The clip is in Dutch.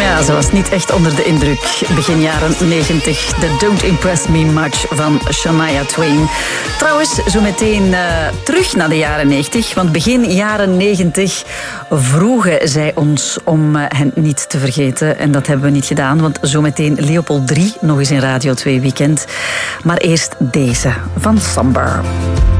Ja, ze was niet echt onder de indruk. Begin jaren 90, de Don't Impress Me Much van Shania Twain. Trouwens, zo meteen terug naar de jaren 90. Want begin jaren 90 vroegen zij ons om hen niet te vergeten. En dat hebben we niet gedaan, want zometeen Leopold III nog eens in Radio 2 Weekend. Maar eerst deze van Sambar.